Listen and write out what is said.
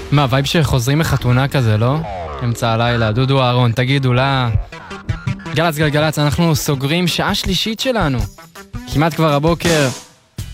מה, וייב שחוזרים מחתונה כזה, לא? אמצע הלילה, דודו אהרון, תגידו לה... גלץ גלגלץ, אנחנו סוגרים שעה שלישית שלנו. כמעט כבר הבוקר,